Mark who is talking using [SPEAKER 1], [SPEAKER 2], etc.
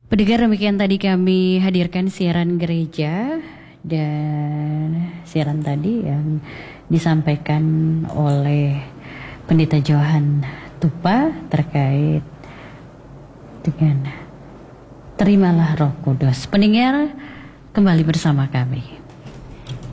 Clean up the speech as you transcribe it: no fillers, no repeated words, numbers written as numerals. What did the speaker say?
[SPEAKER 1] Pendengar, demikian tadi kami hadirkan siaran gereja dan siaran tadi yang disampaikan oleh Pendeta Johan Tupa terkait dengan terimalah Roh Kudus. Pendengar, kembali bersama kami.